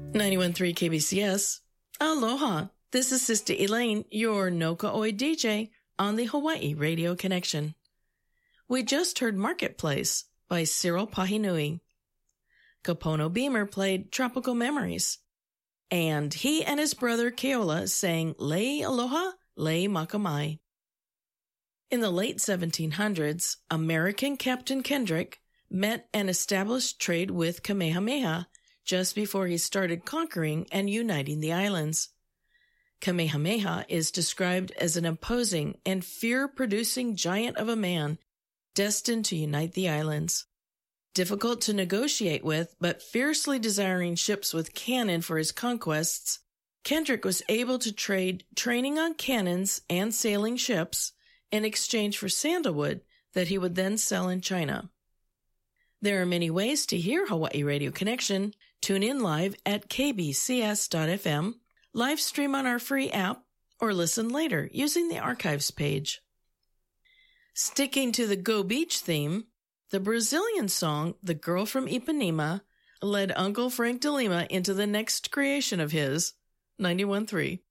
91.3 KBCS. Aloha. This is Sister Elaine, your Nokaoi DJ on the Hawaii Radio Connection. We just heard Marketplace by Cyril Pahinui. Kapono Beamer played Tropical Memories. And he and his brother Keola sang Lei Aloha, Lei Makamai. In the late 1700s, American Captain Kendrick met and established trade with Kamehameha just before he started conquering and uniting the islands. Kamehameha is described as an imposing and fear-producing giant of a man destined to unite the islands. Difficult to negotiate with, but fiercely desiring ships with cannon for his conquests, Kendrick was able to trade training on cannons and sailing ships in exchange for sandalwood that he would then sell in China. There are many ways to hear Hawaii Radio Connection. Tune in live at kbcs.fm, live stream on our free app, or listen later using the archives page. Sticking to the Go Beach theme, the Brazilian song The Girl from Ipanema led Uncle Frank de Lima into the next creation of his, 91.3.